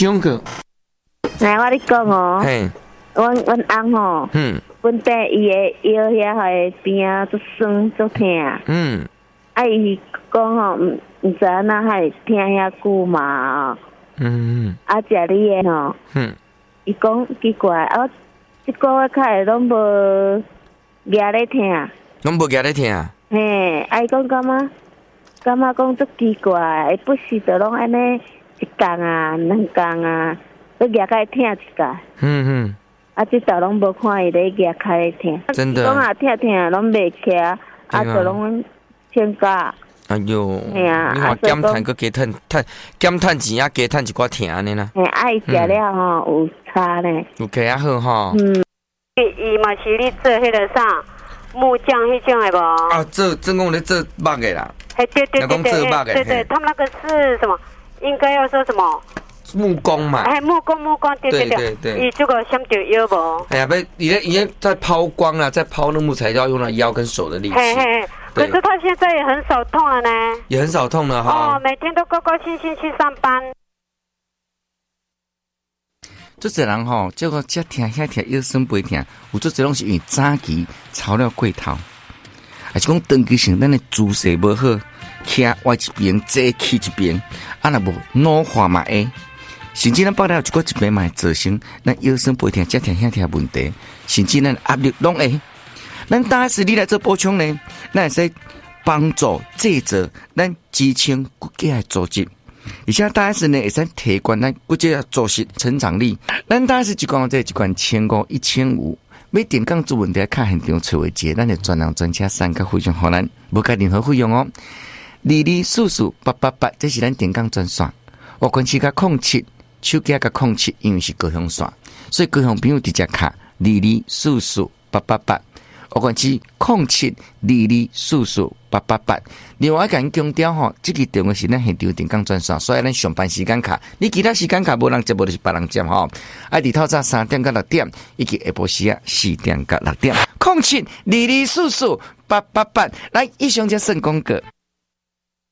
种个。 来，我跟你讲哦， 嘿， 阮翁吼，阮爸伊的腰遐个边啊，足酸足痛。啊，伊讲吼，毋知影哪还听遐久嘛。啊，食你的吼，伊讲奇怪，啊，即个月开始拢无牙咧痛， 拢无牙咧痛。 嘿，啊，伊讲感觉讲足奇怪，不时就拢安尼一工啊、两工啊，都牙开痛一下。啊，即早拢无看伊咧牙开咧痛， 真的。 讲啊痛拢袂起啊，就拢请假。 哎呦，你话减趁个加趁减趁钱啊，加趁一寡疼安尼啦。 爱食了吼有差呢， 有加啊好吼。 伊嘛是咧做迄个啥木匠迄种的无？ 啊，做正讲咧做肉的啦。 哎，对，他们那个是什么？应该要说什么？ 木工嘛。 哎，木工，对。伊这个想着腰无？ 哎呀，伊在抛光啦，在抛那木材要用到腰跟手的力气。 可是他现在也很少痛了呢。 也很少痛了哈。 哦，每天都高高兴兴去上班。 做一人吼，这个这疼遐疼，腰酸背疼，有做一拢是因为早期操了过头，还是讲长期性咱的姿势无好，徛歪一边，坐起一边，啊若无老化嘛会，甚至咱包了一个一边嘛会造成咱腰酸背疼、这疼遐疼问题，甚至咱压力拢会。咱大师你来做补充呢，咱会使帮助制作咱支撑骨骼的组织，而且大师呢会使提高咱骨质的组织成长力。咱大师一罐这一罐1500、1500，每电工做问题卡现场找位置，咱就专人专车3个非常好咱，无加任何费用哦。22448888，这是咱电工专线，我关系加07，手机加07，因为是高雄线，所以高雄朋友直接卡22448888。我管是0722448888，另外甲因强调吼，这个电话是咱现场电工专线，所以咱上班时间卡，你其他时间卡无人接，无就是别人接吼。啊，伫透早3点到6点，以及下晡时啊4点到6点，0722448888，来以上就算广告。